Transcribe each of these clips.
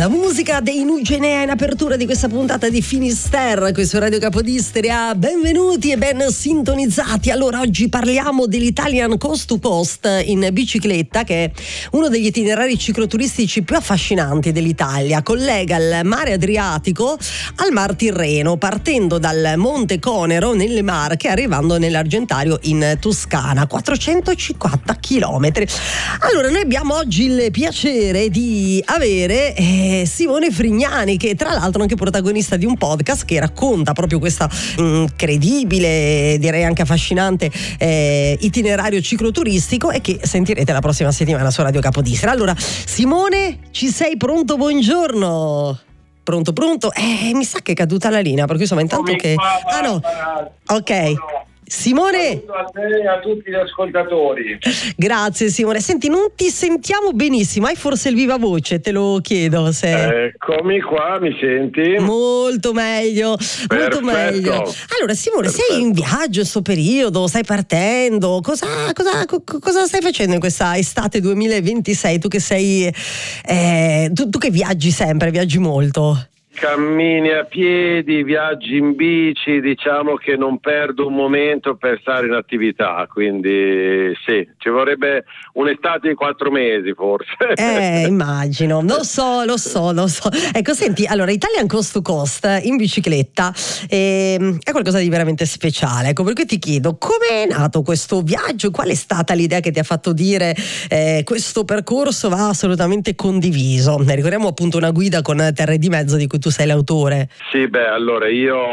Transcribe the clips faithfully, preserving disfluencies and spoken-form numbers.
La musica dei Nugenea in apertura di questa puntata di Finisterre qui su Radio Capodistria. Benvenuti e ben sintonizzati. Allora, oggi parliamo dell'Italian Coast to Coast in bicicletta, che è uno degli itinerari cicloturistici più affascinanti dell'Italia. Collega il mare Adriatico al mar Tirreno, partendo dal Monte Conero nelle Marche, arrivando nell'Argentario in Toscana, quattrocentocinquanta chilometri. Allora, noi abbiamo oggi il piacere di avere eh, Simone Frignani, che tra l'altro è anche protagonista di un podcast che racconta proprio questa incredibile, direi anche affascinante eh, itinerario cicloturistico, e che sentirete la prossima settimana su Radio Capodistria. Allora, Simone, ci sei pronto? Buongiorno. Pronto, pronto? Eh, mi sa che è caduta la linea, perché insomma intanto che... Ah no, ok. Simone, saluto a te e a tutti gli ascoltatori. Grazie Simone. Senti, non ti sentiamo benissimo, hai forse il viva voce? Te lo chiedo se... Eccomi qua, mi senti? Molto meglio, Perfetto. molto meglio. Allora Simone, Perfetto. sei in viaggio in sto periodo, stai partendo, cosa, cosa, co- cosa stai facendo in questa estate duemilaventisei? Tu che sei, eh, tu, tu che viaggi sempre, viaggi molto. Cammini a piedi, viaggi in bici, diciamo che non perdo un momento per stare in attività, quindi sì, ci vorrebbe un'estate di quattro mesi forse. Eh, immagino, lo so, lo so, lo so. Ecco, senti, allora, Italian Coast to Coast in bicicletta ehm, è qualcosa di veramente speciale, ecco, per cui ti chiedo, come è nato questo viaggio? Qual è stata l'idea che ti ha fatto dire eh, questo percorso va assolutamente condiviso? Ne ricordiamo appunto una guida con Terre di Mezzo di cui tu sei l'autore. Sì, beh, allora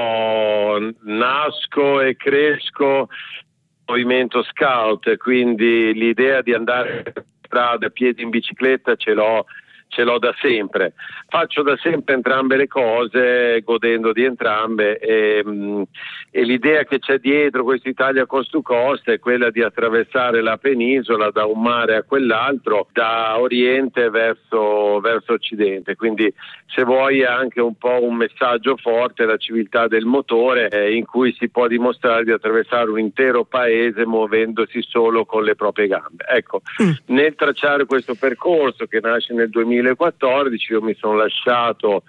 io nasco e cresco movimento scout, quindi l'idea di andare per strada a piedi in bicicletta ce l'ho ce l'ho da sempre. Faccio da sempre entrambe le cose, godendo di entrambe, e, e l'idea che c'è dietro questo Italia Coast to Coast è quella di attraversare la penisola da un mare a quell'altro, da oriente verso, verso occidente, quindi se vuoi è anche un po' un messaggio forte, la civiltà del motore, eh, in cui si può dimostrare di attraversare un intero paese muovendosi solo con le proprie gambe. Ecco, mm. nel tracciare questo percorso che nasce nel duemilaquattordici io mi sono lasciato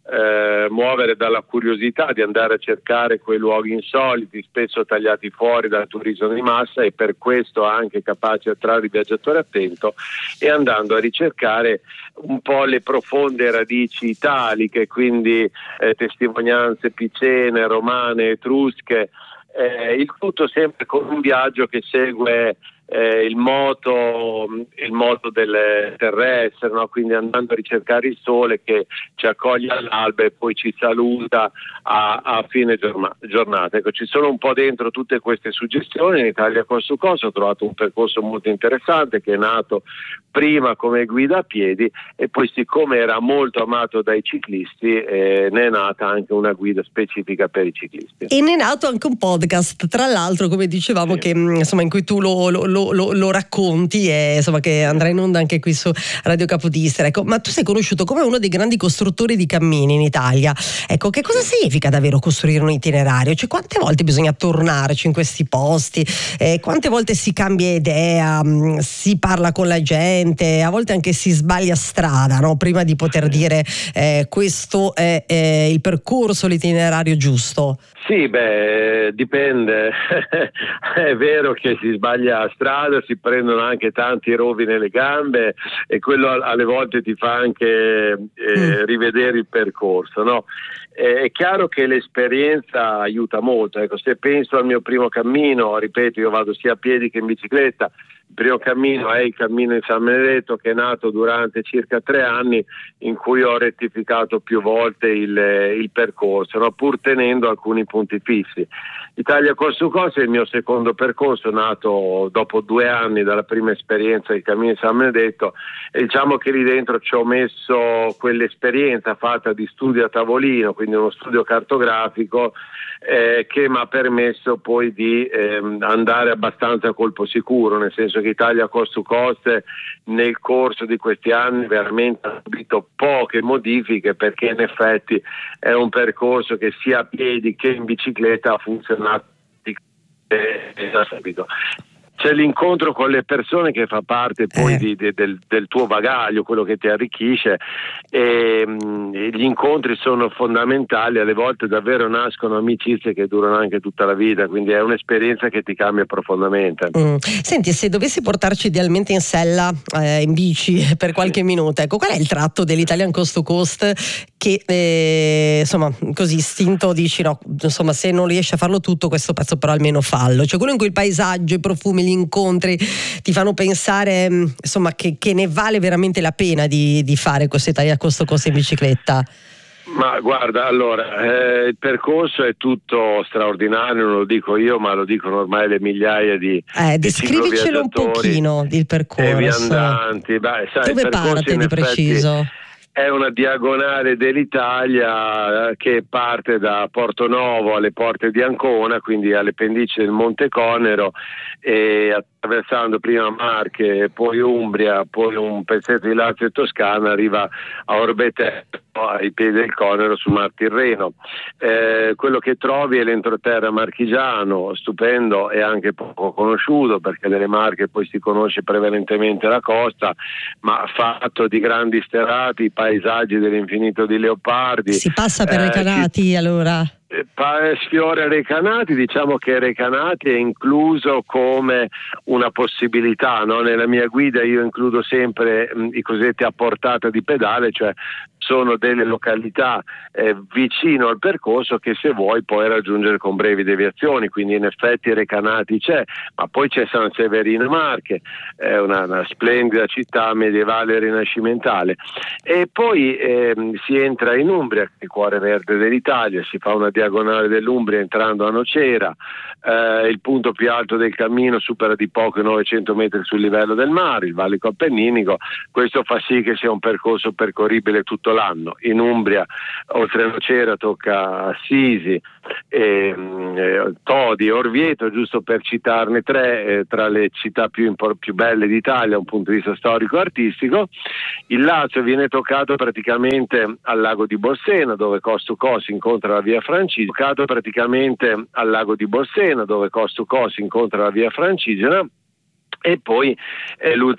eh, muovere dalla curiosità di andare a cercare quei luoghi insoliti, spesso tagliati fuori dal turismo di massa, e per questo anche capace di attrarre il viaggiatore attento, e andando a ricercare un po' le profonde radici italiche, quindi eh, testimonianze picene, romane, etrusche, eh, il tutto sempre con un viaggio che segue Eh, il moto il moto del terrestre, no? Quindi andando a ricercare il sole che ci accoglie all'alba e poi ci saluta a, a fine giorna- giornata. Ecco, ci sono un po' dentro tutte queste suggestioni. In Italia Coast to Coast ho trovato un percorso molto interessante che è nato prima come guida a piedi e poi, siccome era molto amato dai ciclisti, eh, ne è nata anche una guida specifica per i ciclisti. E ne è nato anche un podcast, tra l'altro, come dicevamo, sì. che insomma in cui tu lo, lo, lo, lo, lo racconti, e insomma che andrà in onda anche qui su Radio Capodistria. Ecco, ma tu sei conosciuto come uno dei grandi costruttori di cammini in Italia. Ecco, che cosa significa davvero costruire un itinerario? Cioè, quante volte bisogna tornarci in questi posti? Eh, quante volte si cambia idea, mh, si parla con la gente, a volte anche si sbaglia strada, no? Prima di poter dire eh, questo è, è il percorso, l'itinerario giusto. Sì, beh, dipende. È vero che si sbaglia a strada, si prendono anche tanti rovi nelle gambe, e quello alle volte ti fa anche eh, mm. rivedere il percorso, no? È chiaro che l'esperienza aiuta molto. Ecco, se penso al mio primo cammino, ripeto, io vado sia a piedi che in bicicletta. Il primo cammino è il cammino in San Benedetto, che è nato durante circa tre anni, in cui ho rettificato più volte il, il percorso, no? Pur tenendo alcuni punti fissi. Italia Coast to Coast è il mio secondo percorso, nato dopo due anni dalla prima esperienza del cammino in San Benedetto, e diciamo che lì dentro ci ho messo quell'esperienza fatta di studio a tavolino, quindi uno studio cartografico, eh, che mi ha permesso poi di eh, andare abbastanza a colpo sicuro, nel senso che Italia Coast to Coast nel corso di questi anni veramente ha subito poche modifiche, perché in effetti è un percorso che sia a piedi che in bicicletta ha funzionato da subito. c'è l'incontro con le persone che fa parte poi eh. di, di, del, del tuo bagaglio, quello che ti arricchisce, e mh, gli incontri sono fondamentali, alle volte davvero nascono amicizie che durano anche tutta la vita, quindi è un'esperienza che ti cambia profondamente. Mm. Senti, se dovessi portarci idealmente in sella, eh, in bici per qualche minuto, ecco, qual è il tratto dell'Italian Coast to Coast che eh, insomma così istinto dici no, insomma se non riesci a farlo tutto questo pezzo però almeno fallo, cioè quello in cui il paesaggio, i profumi, gli incontri ti fanno pensare insomma che, che ne vale veramente la pena di, di fare questo Italian Coast to Coast in bicicletta? Ma guarda, allora, eh, il percorso è tutto straordinario, non lo dico io, ma lo dicono ormai le migliaia di eh, descrivicelo un pochino il percorso. E viandanti. Beh, sai, dove parte di preciso? È una diagonale dell'Italia che parte da Portonovo alle porte di Ancona, quindi alle pendici del Monte Conero, e attraversando prima Marche, poi Umbria, poi un pezzetto di Lazio e Toscana, arriva a Orbetello, ai piedi del Conero, sul Mar Tirreno. Eh, quello che trovi è l'entroterra marchigiano, stupendo e anche poco conosciuto, perché nelle Marche poi si conosce prevalentemente la costa, ma fatto di grandi sterrati, paesaggi dell'infinito di leopardi. Si passa per eh, Recanati si... allora? Sfiora Recanati, diciamo che Recanati è incluso come una possibilità, no? Nella mia guida io includo sempre mh, i cosiddetti a portata di pedale, cioè sono delle località eh, vicino al percorso che se vuoi puoi raggiungere con brevi deviazioni, quindi in effetti Recanati c'è, ma poi c'è San Severino Marche, è una, una splendida città medievale e rinascimentale, e poi ehm, si entra in Umbria, che è il cuore verde dell'Italia, si fa una diagonale dell'Umbria entrando a Nocera, eh, il punto più alto del cammino supera di poco i novecento metri sul livello del mare, il Valico Appenninico. Questo fa sì che sia un percorso percorribile tutto l'anno. In Umbria, oltre a Nocera, tocca Assisi, eh, eh, Todi, Orvieto, giusto per citarne tre, eh, tra le città più, impor- più belle d'Italia da un punto di vista storico e artistico. Il Lazio viene toccato praticamente al lago di Bolsena, dove Coast to Coast incontra la via Francigena, toccato praticamente al lago di Bolsena, dove Coast to Coast incontra la via Francigena, e poi eh, l'ultimo